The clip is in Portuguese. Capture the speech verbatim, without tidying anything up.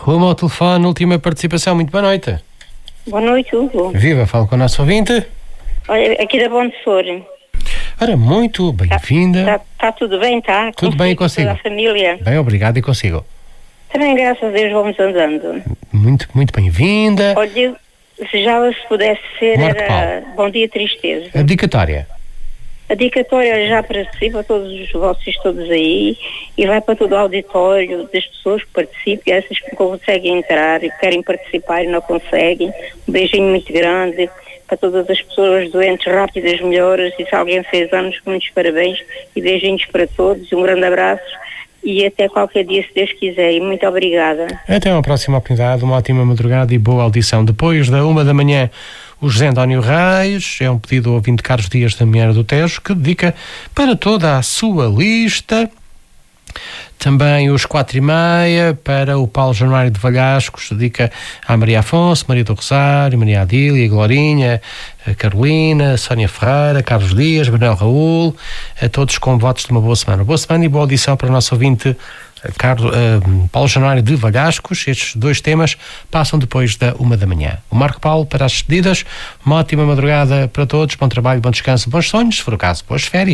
Rumo ao telefone, última participação. Muito boa noite. Boa noite, Hugo. Viva, falo com o nosso ouvinte. Olha, aqui da Bom Tesouro. Ora, muito bem-vinda. Está tá, tá tudo bem, tá? Tudo bem consigo. Toda a família. Bem, obrigado, e consigo. Também, graças a Deus, vamos andando. Muito, muito bem-vinda. Olha, se já se pudesse ser, Marco era Bom Dia Tristeza. Abdicatória. A dedicatória já para si, para todos os vocês todos aí, e vai para todo o auditório das pessoas que participam, e essas que não conseguem entrar e querem participar e não conseguem. Um beijinho muito grande para todas as pessoas doentes, rápidas melhoras, e se alguém fez anos, muitos parabéns, e beijinhos para todos, um grande abraço, e até qualquer dia, se Deus quiser, e muito obrigada. Até uma próxima oportunidade, uma ótima madrugada e boa audição. Depois da uma da manhã, o José António Reis, é um pedido ao ouvinte Carlos Dias da Miera do Tejo, que dedica para toda a sua lista. Também os quatro e meia, para o Paulo Januário de Valhascos, dedica à Maria Afonso, Maria do Rosário, Maria Adília, Glorinha, a Carolina, a Sónia Ferreira, Carlos Dias, Manuel Raul, a todos com votos de uma boa semana. Boa semana e boa audição para o nosso ouvinte Carlos, uh, Paulo Januário de Valhascos. Estes dois temas passam depois da uma da manhã. O Marco Paulo para as despedidas. Uma ótima madrugada para todos, bom trabalho, bom descanso, bons sonhos, se for o caso, boas férias.